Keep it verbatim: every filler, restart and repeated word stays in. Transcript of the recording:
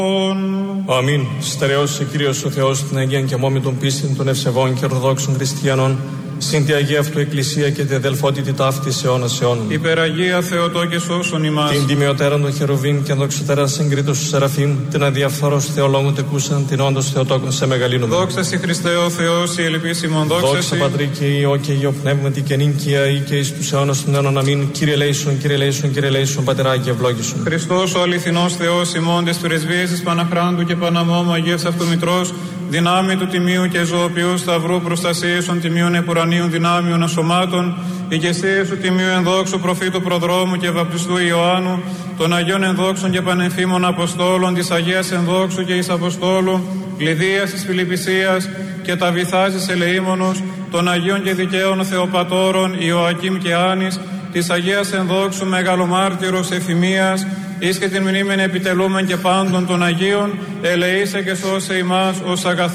Αμήν. Στερεώσει Κύριος ο Θεός την Αγία και μόμη των πίστην των ευσεβών και ορθοδόξων χριστιανών, συν τη Αγία Αυτού Εκκλησία και τη αδελφότητη ταύτης αιώνας αιώνων. Υπεραγία Θεοτό και σώσον ημάς. Την τιμιωτέραν των Χερουβίν και δοξωτέραν συγκρίτως του Σεραφείμ, την αδιαφθορός Θεολόγου τεκούσαν, την όντως Θεοτόκον σε μεγαλύνουμε. Δόξα σοι Χριστέ ο Θεός, η ελπίσιμον δόξα σοι. Δόξα Πατρί και Υιό και Υιό Πνεύματι και νίκαια ή και εις τους αιώνας των αιώνων. Αμήν. Κύριε λέησον, Κύριε λέησον, Κύριε λέησον, Πατεράκι ευλόγησον. Χριστός ο αληθινός Θεός, ημών της πρεσβείας της Παναχράντου και Παναμόμου Αγίας Αυτομητρός, δυνάμει του τιμίου και ζωοποιού σταυρού προστασίες των τιμίων επουρανίων δυνάμειων ασωμάτων, ηγεσίες του τιμίου ενδόξου προφήτου προδρόμου και βαπτιστού Ιωάννου, των Αγίων ενδόξων και πανεμφήμων Αποστόλων, της Αγίας ενδόξου και εις Αποστόλου, Λιδίας της Φιλιππισίας και τα βυθάς της Ελεήμονος, των Αγίων και δικαίων Θεοπατώρων Ιωακήμ και Άνης, της Αγίας ενδόξου Μεγαλομάρτυρος Εφημίας, εις και την μνήμην επιτελούμεν και πάντων των Αγίων, ελεήσε και σώσε ημάς ως αγαθ